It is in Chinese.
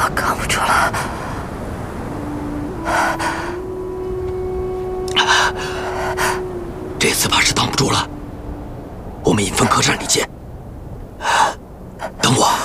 我扛不住了。 这次怕是挡不住了，我们引分客栈里见。等我。